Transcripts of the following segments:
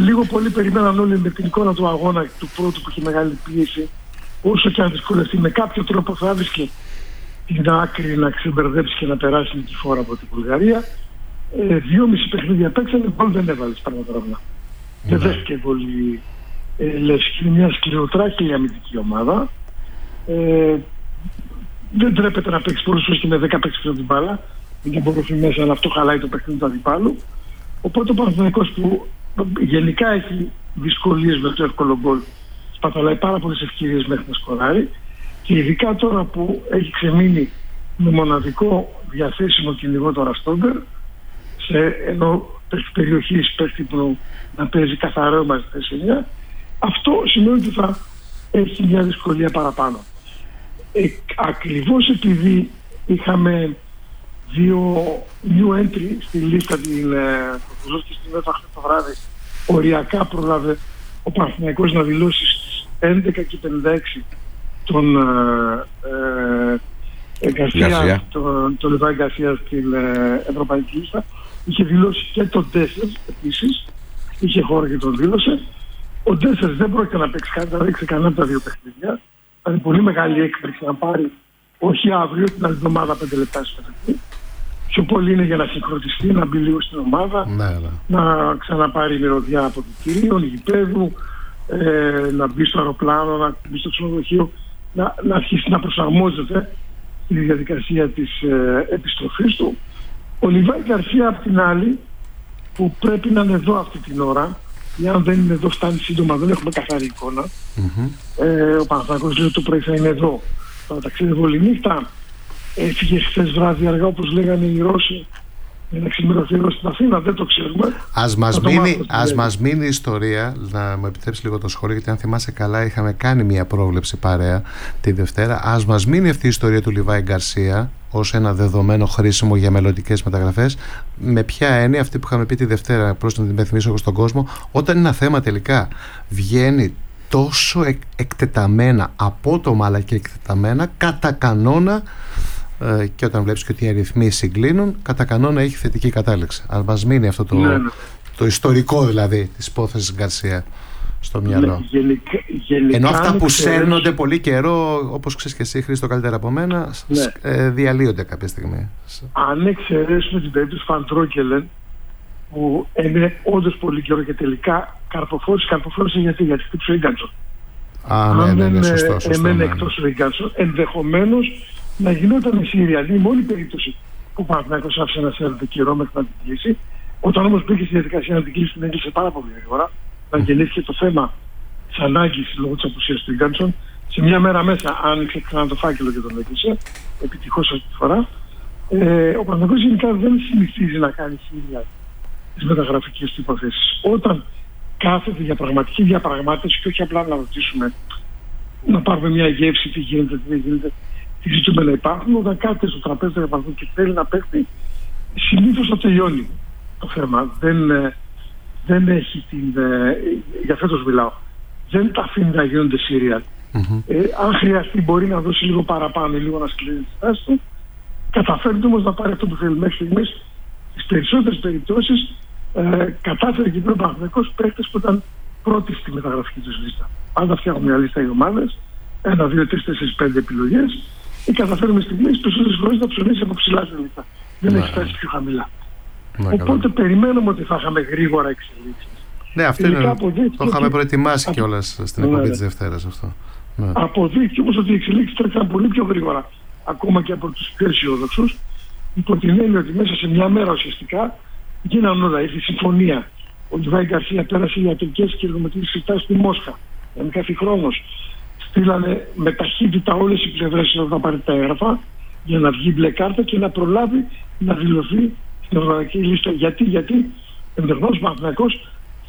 λίγο πολύ περιμέναν όλοι με την εικόνα του αγώνα του πρώτου που είχε μεγάλη πίεση. Όσο και αν δυσκολευτεί, με κάποιο τρόπο θα βρίσκει την άκρη να ξεμπερδέψει και να περάσει τη φορά από την Βουλγαρία. 2,5 παιχνίδια παίξανε, γκολ δεν έβαλε πραγματικά. Δεν δέχτηκε πολύ Λευσκή, μια σκληροτράχηλη αμυντική ομάδα. Δεν τρέπεται να παίξει πολλούς όσο και με 10 παίξει από την μπάλα. Δεν μπορεί μέσα, αλλά αυτό χαλάει το παιχνίδι του αντιπάλου. Οπότε ο Παναθηναϊκός που γενικά έχει δυσκολίες με το εύκολο γκολ, σπαταλάει πάρα πολλές ευκαιρίες μέχρι να σκοράρει, και ειδικά τώρα που έχει ξεμείνει με μοναδικό διαθέσιμο κυνηγό το Ραστόντερ, ενώ περιοχής παίχτη που να παίζει καθαρό μαζί θέση 9, αυτό σημαίνει ότι θα έχει μια δυσκολία παραπάνω. Ακριβώς επειδή είχαμε 2 new entry στη λίστα που δόθηκε στην ΕΦΑ το βράδυ, οριακά πρόλαβε ο Παναθηναϊκός να δηλώσει στις 11:56 τον τον Λιβάη Γκαρσία στην ευρωπαϊκή λίστα. Είχε δηλώσει και τον Ντέσσερ επίσης, είχε χώρο και τον δήλωσε. Ο Ντέσσερ δεν πρόκειται να παίξει κάτι, να ρίξει κανένα από τα δύο παιχνίδια. Θα είναι πολύ μεγάλη έκπληξη να πάρει, όχι αύριο, την άλλη εβδομάδα 5 λεπτά στο παιχνίδι. Πιο πολύ είναι για να συγχρονιστεί, να μπει λίγο στην ομάδα, να ξαναπάρει μυρωδιά αποδυτηρίων, γηπέδου, να μπει στο αεροπλάνο, να μπει στο ξενοδοχείο, να αρχίσει να προσαρμόζεται στη διαδικασία της επιστροφής του. Ο Λιβάη Γκαρσία απ' την άλλη, που πρέπει να είναι εδώ αυτή την ώρα, ή αν δεν είναι εδώ φτάνει σύντομα, δεν έχουμε καθαρή εικόνα. Ο Παναθηναϊκός λέει ότι το πρωί θα είναι εδώ. Θα ταξίδευε όλη νύχτα. Έφυγε χθες βράδυ αργά, όπως λέγανε οι Ρώσοι, για να ξημερωθεί εδώ στην Αθήνα, δεν το ξέρουμε. Ας μας μείνει η ιστορία, να μου επιτρέψει λίγο το σχόλιο, γιατί αν θυμάσαι καλά είχαμε κάνει μια πρόβλεψη παρέα τη Δευτέρα. Ας μας μείνει αυτή η ιστορία του Λιβάη Γκαρσία ως ένα δεδομένο χρήσιμο για μελλοντικές μεταγραφές. Με ποια έννοια, αυτή που είχαμε πει τη Δευτέρα, προς να την υπενθυμίσω στον κόσμο, όταν ένα θέμα τελικά βγαίνει τόσο εκτεταμένα, απότομα αλλά και εκτεταμένα, κατά κανόνα, και όταν βλέπεις και ότι οι αριθμοί συγκλίνουν, κατά κανόνα έχει θετική κατάληξη. Αν μας μείνει αυτό το ιστορικό δηλαδή της υπόθεσης Γκαρσία στο μυαλό. Ενώ αυτά που σέρνονται πολύ καιρό, όπως ξέρεις και εσύ, Χρήστο, καλύτερα από μένα, διαλύονται κάποια στιγμή. Αν εξαιρέσουμε την περίπτωση Φαντρόκελεν, που έμεινε όντως πολύ καιρό και τελικά καρποφόρησε γιατί χτύπησε ο Ίγκαντσον. Αν δεν έμενε εκτός ο Ίγκαντσον, ενδεχομένως να γινόταν η Συριανή, η μόνη περίπτωση που ο Παναθηναϊκός άφησε να σέρνεται καιρό μέχρι να την κλείσει. Όταν όμως μπήκε στη διαδικασία να την κλείσει, την έκλεισε πάρα πολύ γρήγορα. Να γεννήθηκε το θέμα της ανάγκης λόγω της απουσίας του Ίγκαντσον. Σε μια μέρα μέσα άνοιξε ξανά το φάκελο και τον έκλεισε. Επιτυχώς αυτή τη φορά. Ο Παναθηναϊκός γενικά δεν συνηθίζει να κάνει χίλια τις μεταγραφικές του υποθέσεις. Όταν κάθεται για πραγματική διαπραγμάτευση και όχι απλά να ρωτήσουμε, να πάρουμε μια γεύση, τι γίνεται, τι δεν γίνεται, τι ζητούμε να υπάρχουν, όταν κάθεται στο τραπέζι του Παναθηναϊκού και θέλει να παίξει, συνήθως το τελειώνει το θέμα. Δεν έχει για φέτος μιλάω, δεν τα αφήνει να γίνονται serial. Αν χρειαστεί μπορεί να δώσει λίγο παραπάνω, λίγο να σκληρύνει τη στάση του. Καταφέρνει όμως να πάρει αυτό που θέλει μέχρι στιγμής. Στις περισσότερες περιπτώσεις κατάφερε και ο Παναθηναϊκός παίκτες που ήταν πρώτοι στη μεταγραφική τους λίστα. Πάντα φτιάχνουν μια λίστα οι ομάδες, 1, 2, 3, 4, 5 επιλογές, ή καταφέρουμε στιγμής περισσότερες φορές να ψωνίσει από ψηλά στη λίστα. Δεν έχει φτάσει πιο χαμηλά. Οπότε περιμένουμε ότι θα είχαμε γρήγορα εξελίξεις. Ναι, αυτό είναι, το είχαμε προετοιμάσει κιόλας στην εκπομπή της Δευτέρας αυτό. Αποδείχθηκε όμως ότι οι εξελίξεις τρέχαν πολύ πιο γρήγορα, ακόμα και από τους πιο αισιόδοξους, υπό την έννοια ότι μέσα σε μια μέρα ουσιαστικά γίνανε όλα. Ήρθε η συμφωνία. Ο Λιβάη Γκαρσία πέρασε ιατρικές και εργομετρικές εξετάσεις στη Μόσχα. Δεν κάθε χρόνος. Στείλανε με ταχύτητα όλες οι πλευρές να πάρει τα έγγραφα για να βγει μπλε κάρτα και να προλάβει να δηλωθεί στην ευρωπαϊκή λίστα. Γιατί ενδεχομένως ο Παναθηναϊκός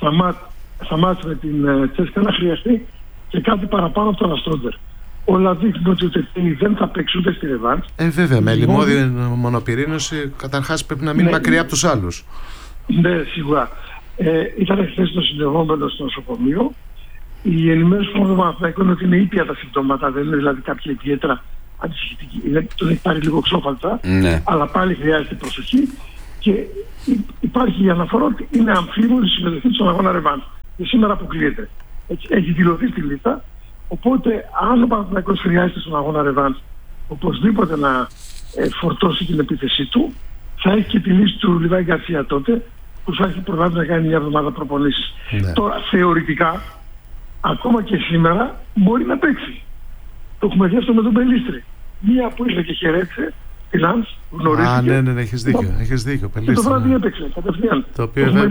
θα μάθει με την Τσέσκα να χρειαστεί και κάτι παραπάνω από τον Αστρόντερ. Όλα δείχνουν ότι δεν θα παίξουν ούτε στη ρεβάνς. Βέβαια, με λιμώδη μονοπυρήνωση καταρχάς πρέπει να μείνει μακριά από τους άλλους. Ναι, σίγουρα. Ήταν χθες το συνδεγόμενο στο νοσοκομείο. Η ενημέρωση του Παναθηναϊκού είναι ότι είναι ήπια τα συμπτώματα, δεν είναι δηλαδή κάποια ιδιαίτερα αντισυχητική. Τον έχει πάρει λίγο ξόφαλτσα, αλλά πάλι χρειάζεται προσοχή. Και υπάρχει η αναφορά ότι είναι αμφίβολη η συμμετοχή στον αγώνα ρεβάνς. και σήμερα αποκλείεται. Έχει δηλωθεί στη λίστα. Οπότε, αν ο Παναθηναϊκός χρειάζεται στον αγώνα ρεβάνς οπωσδήποτε να φορτώσει την επίθεσή του, θα έχει και τη λύση του Λιβάη Γκαρσία τότε, που θα έχει προλάβει να κάνει μια εβδομάδα προπονήσεις. Ναι. Τώρα, θεωρητικά, ακόμα και σήμερα μπορεί να παίξει. Το έχουμε δει αυτό με τον Πελίστρη. Μία που ήρθε και χαιρέτησε τη Λανς, γνωρίστηκε. Ναι, έχεις δίκιο. Και το βράδυ έπαιξε κατευθείαν. Το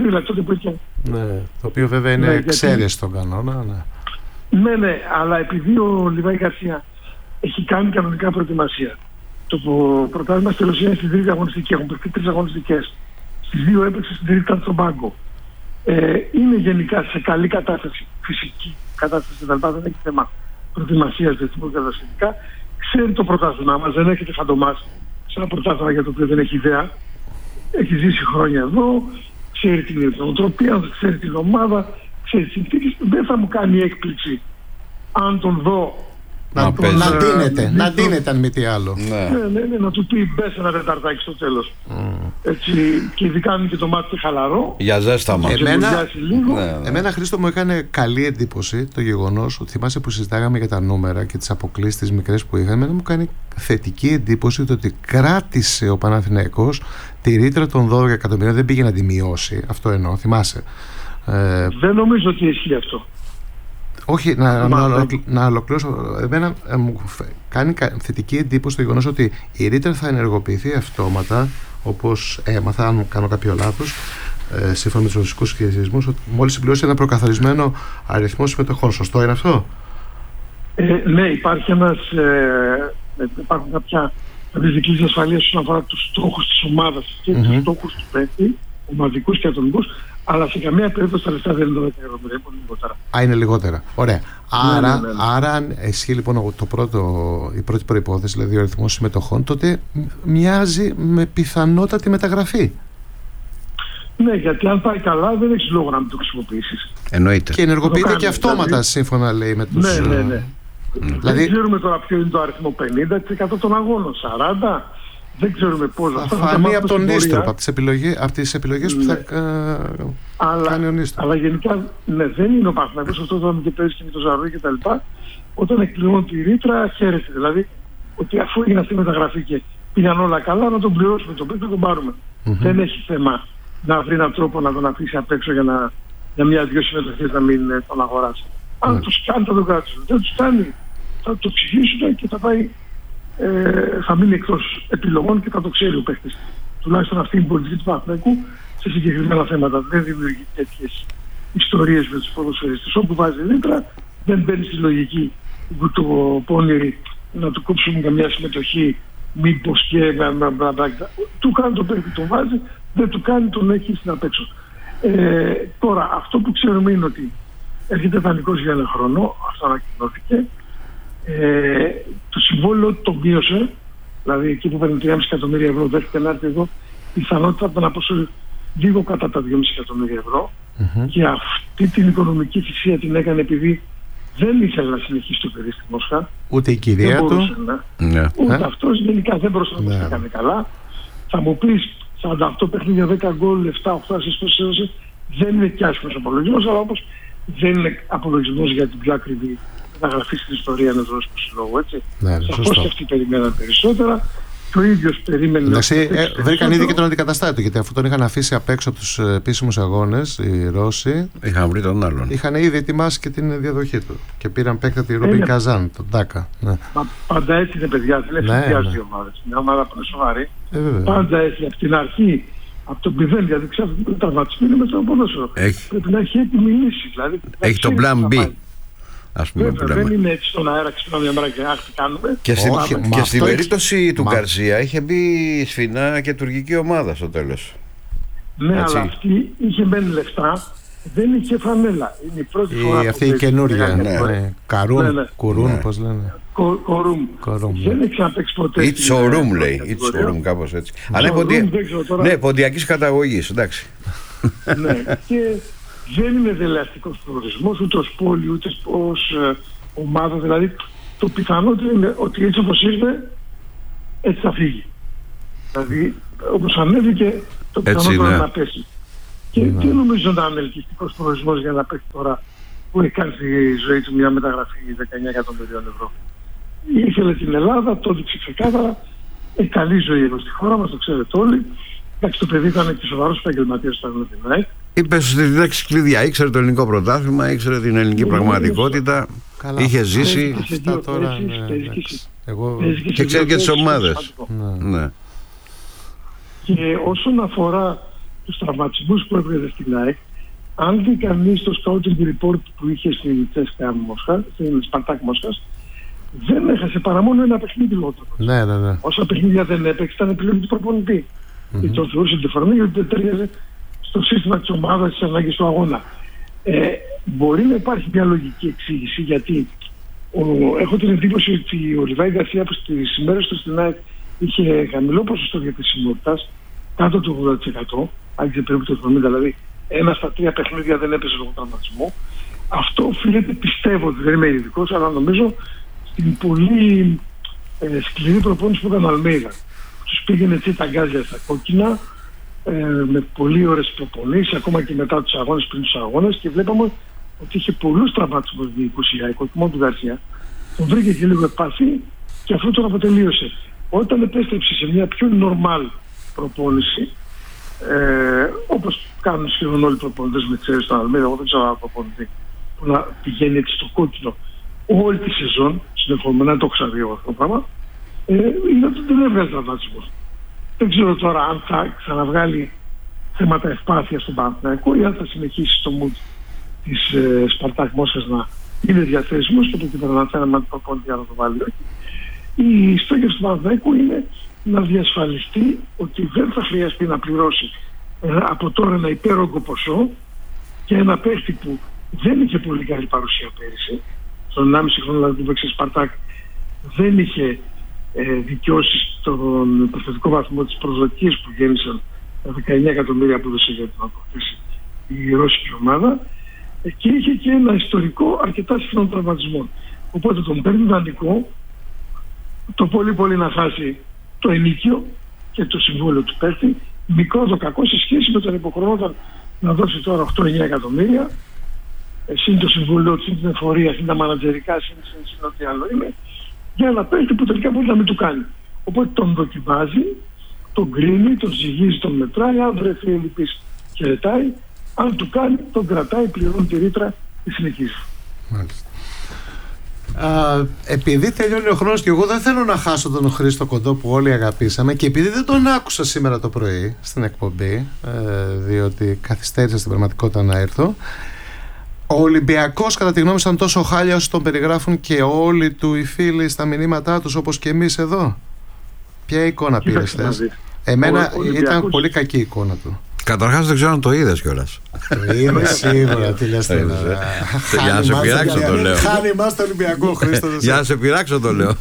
οποίο βέβαια είναι εξαίρεση στον κανόνα. Ναι, αλλά επειδή ο Λιβάη Γκαρσία έχει κάνει κανονικά προετοιμασία. Το πρωτάθλημα στη Ρωσία είναι στην τρίτη αγωνιστική. Έχουν παιχτεί 3 αγωνιστικές. Στις 2 έπαιξε, στην τρίτη ήταν στον πάγκο. Είναι γενικά σε καλή κατάσταση, φυσική κατάσταση, δεν έχει θέμα προετοιμασίας διεθνούς σχετικά. Ξέρει το πρωτάθλημα μας, δεν έχετε φαντομάσει σε ένα πρωτάθλημα για το οποίο δεν έχει ιδέα. Έχει ζήσει χρόνια εδώ, ξέρει την νοοτροπία, ξέρει την ομάδα, ξέρει τις συνθήκες. Δεν θα μου κάνει έκπληξη αν τον δω να ντύνεται αν μη τι άλλο. Ναι, να του πει μπες ένα τεταρτάκι στο τέλος. Έτσι, και ειδικά αν και το μάτι χαλαρό. Για ζέσταμα. Εμένα, Χρήστο, μου έκανε καλή εντύπωση το γεγονός ότι θυμάσαι που συζητάγαμε για τα νούμερα και τις αποκλίσεις τις μικρές που είχαμε. Μου κάνει θετική εντύπωση το ότι κράτησε ο Παναθηναϊκός τη ρήτρα των 12 εκατομμυρίων, δεν πήγε να τη μειώσει. Αυτό εννοώ, θυμάσαι. Δεν νομίζω ότι ισχύει αυτό. Όχι, να ολοκληρώσω. Εμένα μου κάνει θετική εντύπωση το γεγονός ότι η ρήτρα θα ενεργοποιηθεί αυτόματα, όπως έμαθα, αν κάνω κάποιο λάθος, σύμφωνα με τους ρωσικούς σχεδιασμούς, μόλις συμπληρώσει ένα προκαθορισμένο αριθμό συμμετοχών. Σωστό είναι αυτό? Ναι, υπάρχουν κάποια δικλείδες ασφαλείας όσον αφορά τους στόχους της ομάδας και τους στόχους του παίκτη, ομαδικούς και ατομικούς. Αλλά σε καμία περίπτωση τα λεφτά δεν είναι 12 εκατομμύρια, είναι λιγότερα. Είναι λιγότερα. Ωραία. Άρα, αν ισχύει λοιπόν η πρώτη προϋπόθεση, δηλαδή ο αριθμός συμμετοχών, τότε μοιάζει με πιθανότατη μεταγραφή. Ναι, γιατί αν πάει καλά, δεν έχει λόγο να μην το χρησιμοποιήσεις. Εννοείται. Και ενεργοποιείται και αυτόματα, δηλαδή, σύμφωνα λέει με τους. Ναι. Δεν ξέρουμε τώρα ποιο είναι το αριθμό 50% των αγώνων, 40%. Δεν ξέρουμε πώς θα φανεί από τον Νίστρο, από τις επιλογές που θα κάνει ο Νίστρο. Αλλά γενικά δεν είναι ο Παναθηναϊκός, αυτό το και παίζει και με το Ζαρούι και τα λοιπά. Όταν εκπληρώνει τη ρήτρα, χαίρεται. Δηλαδή, ότι αφού έγινε αυτή η μεταγραφή και πήγαν όλα καλά, να τον πληρώσουμε, τον παίκτη, να τον πάρουμε. Δεν έχει θέμα να βρει έναν τρόπο να τον αφήσει απ' έξω για μια-δυο συμμετοχές να μην τον αγοράσει. Αν τους κάνει, θα τον κάτσουν. Δεν τους κάνει, θα το ψηφίσουν και θα πάει. Θα μείνει εκτός επιλογών και θα το ξέρει ο παίκτης. Τουλάχιστον αυτή είναι η πολιτική του Παναθηναϊκού σε συγκεκριμένα θέματα. Δεν δημιουργεί τέτοιες ιστορίες με τους ποδοσφαιριστές. Όπου βάζει ρήτρα, δεν μπαίνει στη λογική του πόνηρη να του κόψουν καμιά συμμετοχή, μήπως και του κάνει το παίκτη, τον βάζει, δεν του κάνει, τον έχει στην απ' έξω. Τώρα, αυτό που ξέρουμε είναι ότι έρχεται δανεικός για ένα χρόνο, αυτό ανακοινώθηκε. Το συμβόλαιο το μείωσε, δηλαδή εκεί που παίρνει 3,5 εκατομμύρια ευρώ, δέχεται να έρθει εδώ, πιθανότητα να αποσύρει λίγο κατά τα 2,5 εκατομμύρια ευρώ. Και αυτή την οικονομική θυσία την έκανε επειδή δεν ήθελε να συνεχίσει το παιδί στη Μόσχα. Ούτε η κυρία του. Ούτε αυτός γενικά δεν μπορούσε να το κάνει καλά. Θα μου πεις 48 παιχνίδια, 10 γκολ, 7-8 ασίστ, δεν είναι και άσχημος απολογισμός, αλλά όπως δεν είναι απολογισμός για την πιο ακριβή μεταγραφή στην ιστορία ενός Ρώσικου συλλόγου, έτσι. Σαφώς και αυτοί περιμέναν περισσότερα. Και ο ίδιος περίμενε. Εντάξει, βρήκαν ήδη και τον αντικαταστάτη του, γιατί αφού τον είχαν αφήσει απ' έξω από τους επίσημους αγώνες, οι Ρώσοι. Είχαν βρει τον άλλον. Είχαν ήδη ετοιμάσει και την διαδοχή του. Και πήραν παίκτα τη Ρούμπιν Καζάν, τον Τάκα. Μα πάντα έτσι είναι, παιδιά. Δεν έχει πιάσει η ομάδα. Μια ομάδα που είναι σοβαρή. Πάντα έχει από την αρχή. Από το 0, γιατί ξέρετε ότι τα βατσμίνει με το ποδόσφαιρο. Πρέπει να έχει έτοιμη λύση. Δηλαδή, έχει το plan B. Δεν είναι έτσι στον αέρα, ξυπνάμε μια μέρα και άχτη κάνουμε. Και στην περίπτωση του Γκαρσία είχε μπει σφινά και τουρκική ομάδα στο τέλος. Ναι, αλλά αυτή είχε μπαίνει λεφτά, δεν είχε φανέλα. Είναι η πρώτη φορά. Αυτή η καινούργια. Κουρούν, πώς λένε. Κορούμ. Δεν έχει ξαναπαίξει ποτέ. It's a room, λέει. It's a room, κάπως έτσι. Αλλά είναι ποντιακής καταγωγής, εντάξει. Ναι, και δεν είναι δελεαστικός προορισμός, ούτε ως πόλη, ούτε ως ομάδα. Δηλαδή, το πιθανότερο είναι ότι έτσι όπως ήρθε, έτσι θα φύγει. Δηλαδή, όπως ανέβηκε, το πιθανότερο είναι να πέσει. Και δεν νομίζω να είναι ελκυστικός προορισμός για ένα παίκτη τώρα που έχει κάνει στη ζωή του μια μεταγραφή 19 εκατομμυρίων ευρώ. Ήθελε την Ελλάδα, το έδειξε ξεκάθαρα. Καλή ζωή εδώ στη χώρα μας, το ξέρετε όλοι. Εντάξει, το παιδί ήταν και σοβαρός επαγγελματίας όταν την ΑΕΚ. Είπε στη λέξη κλειδιά, ήξερε το ελληνικό πρωτάθλημα, ήξερε την ελληνική πραγματικότητα, είχε ζήσει. Αυτά τώρα. Και ξέρει και τις ομάδες. Ναι. Και όσον αφορά τους τραυματισμούς που έβγαζε στην ΑΕΚ, αν δει κανείς το scouting report που είχε στην Τσέσκα Μόσχα, στην Σπαρτάκ Μόσχας, δεν έχασε παρά μόνο ένα παιχνίδι λότο. Ναι. Όσα παιχνίδια δεν έπαιξε, ήταν επιλογή του προπονητή. Και το θεωρούσε τη φορμή γιατί δεν ταιριάζει στο σύστημα της ομάδας, στις ανάγκες του αγώνα. Μπορεί να υπάρχει μια λογική εξήγηση, γιατί έχω την εντύπωση ότι ο Λιβάη Γκαρσία που στις ημέρες του στην ΑΕΚ είχε χαμηλό ποσοστό διαθεσιμότητας, κάτω του 80%, άρχισε περίπου το 70%, δηλαδή 1 στα 3 παιχνίδια δεν έπαιζε λόγω τραυματισμού. Αυτό οφείλεται, πιστεύω, ότι δεν είμαι ειδικός, αλλά νομίζω στην πολύ σκληρή προπόνηση που έκανε ο Αλμέιδα. Τους πήγαινε έτσι τα γκάζια στα κόκκινα, με πολύ ώρες προπονήσεις, ακόμα και μετά τους αγώνες, πριν τους αγώνες, και βλέπαμε ότι είχε πολλούς τραυματισμούς διοικουσιακούς, όχι μόνο του Γκαρσία. Τον βρήκε και λίγο επαφή και αυτό τον αποτελείωσε. Όταν επέστρεψε σε μια πιο normal προπόνηση, όπως κάνουν σχεδόν όλοι οι προπονητές με ξέρεις στον Αλμέιδα, εγώ δεν ξέρω ένα προπονητή που να πηγαίνει έτσι στο κόκκινο όλη τη σεζόν, συνεχόμενα, το έχω ξαναδεί αυτό το πράγμα, είναι ότι δεν έβγαζε τραυματισμούς. Δεν ξέρω τώρα αν θα ξαναβγάλει θέματα ευπάθειας στον Παναθηναϊκό ή αν θα συνεχίσει στο mood της Σπαρτάκ Μόσχας να είναι διαθέσιμος και το εκεί πέρα να θέλει να προπονητή για να το βάλει. Η στόχευση του Παναθηναϊκού είναι να διασφαλιστεί ότι δεν θα χρειαστεί να πληρώσει από τώρα ένα υπέρογκο ποσό και ένα παίχτη που δεν είχε πολύ καλή παρουσία πέρυσι. Στον 1,5 χρόνο δηλαδή που παίξει Σπαρτάκ δεν είχε δικαιώσει στον προσθετικό βαθμό της προσδοκίας που γέννησαν τα 19 εκατομμύρια που έδωσε για την αποκτήσει η ρώσικη ομάδα, και είχε και ένα ιστορικό αρκετά συχνών τραυματισμών. Οπότε τον παίρνει δανεικό, το πολύ να χάσει το ενίκιο και το συμβόλαιο του παίρνει, μικρό το κακό σε σχέση με τον υποχρεώταν να δώσει τώρα 8-9 εκατομμύρια, συν το συμβόλαιο, συν την εφορία, συν τα μανατζερικά, συν ό,τι άλλο είναι, για ένα παίκτη που τελικά μπορεί να μην του κάνει. Οπότε τον δοκιμάζει, τον κρίνει, τον ζυγίζει, τον μετράει, αν βρεθεί ελλειπής χαιρετάει, αν του κάνει, τον κρατάει, πληρώνει τη ρήτρα και συνεχίζει. Μάλιστα. Επειδή τελειώνει ο χρόνος και εγώ δεν θέλω να χάσω τον Χρήστο Κοντό που όλοι αγαπήσαμε, και επειδή δεν τον άκουσα σήμερα το πρωί στην εκπομπή, διότι καθυστέρησα στην πραγματικότητα να έρθω, ο Ολυμπιακός κατά τη γνώμη ήταν τόσο χάλια όσο τον περιγράφουν και όλοι του οι φίλοι στα μηνύματά τους, όπως και εμείς εδώ? Ποια εικόνα πήρες θες? Εμένα ήταν πολύ κακή η εικόνα του. Καταρχάς δεν ξέρω αν το είδες κιόλας. Το είδες σίγουρα, τι λες τώρα. Για να σε πειράξω το λέω. Χάνει εμάς το Ολυμπιακό, Χρήστο. Για να σε πειράξω το λέω.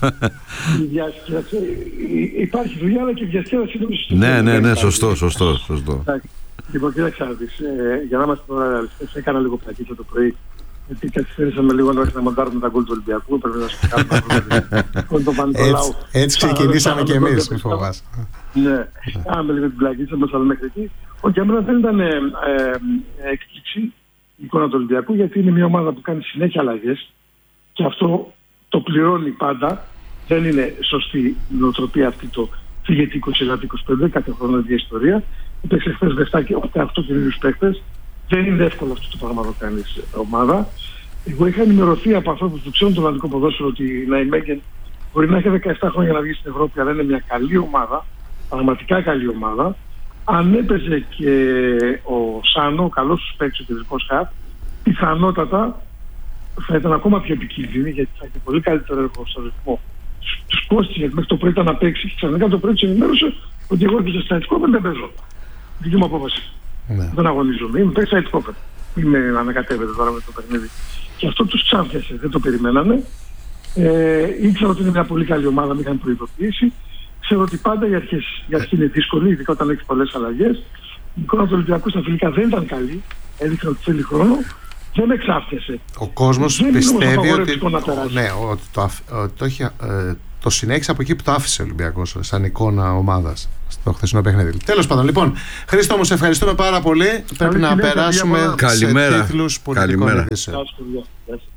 Υπάρχει δουλειά αλλά και διασκέδαση. Ναι, σωστό. Λοιπόν, κοίταξε να δεις, για να είμαστε τώρα ρεαλιστές, έκανα λίγο πλακίτσα το πρωί, γιατί καθυστέρησαμε λίγο να μοντάρουμε τα γκολ του Ολυμπιακού, πρέπει να σου κάνουμε έτσι ξεκινήσαμε κι εμείς, μη φοβάσαι. Ναι, κάναμε λίγο την πλακίτσα μας, αλλά μέχρι εκεί. Όχι, για μένα δεν ήταν έκπληξη η εικόνα του Ολυμπιακού, γιατί είναι μια ομάδα που κάνει συνέχεια αλλαγές και αυτό το πληρώνει πάντα. Δεν είναι σωστή η νοοτροπία αυτή το φύγεται 20-25, κάθε χρόνο είναι ιστορία. Υπήρξε χθες 7 και 8 καινούριους παίκτες. Δεν είναι εύκολο αυτό το πράγμα να το κάνεις ομάδα. Εγώ είχα ενημερωθεί από ανθρώπους που ξέρουν το ολλανδικό ποδόσφαιρο ότι η Νάιμέγεν μπορεί να έχει 17 χρόνια να βγει στην Ευρώπη, αλλά είναι μια καλή ομάδα, πραγματικά καλή ομάδα. Αν έπαιζε και ο Σάνο, ο καλός τους παίκτης, ο κεντρικός χαφ, πιθανότατα θα ήταν ακόμα πιο επικίνδυνη, γιατί θα είχε πολύ καλύτερο έργο στο ρυθμό. Τους κόστησε, γιατί μέχρι το πρωί ήταν να παίξει και ξαφνικά το πρωί τους ενημέρωσε ότι εγώ έπαιζα στα Ετικόπεν, δεν παίζω. Δική μου απόφαση. Ναι. Δεν αγωνίζομαι. Είμαι παίξα Ετικόπεν. Μην με ανακατεύετε τώρα με το παιχνίδι. Και αυτό τους ξάφιασε, δεν το περιμένανε. Ήξερα ότι είναι μια πολύ καλή ομάδα, με είχαν προειδοποιήσει. Ξέρω ότι πάντα η αρχή είναι δύσκολη, ειδικά όταν έχει πολλές αλλαγές. Η εικόνα του Ολυμπιακού στα φιλικά δεν ήταν καλή. Έδειξε ότι θέλει χρόνο. Δεν εξάφιασε. Ο κόσμος πιστεύει ότι το συνέχισε από εκεί που το άφησε ο Ολυμπιακός σαν εικόνα ομάδας στο χθεσινό παιχνίδι. Τέλος πάντων, λοιπόν, Χρήστο μου, σε ευχαριστούμε πάρα πολύ. Πρέπει να περάσουμε σε τίτλους πολιτικών ειδήσεων.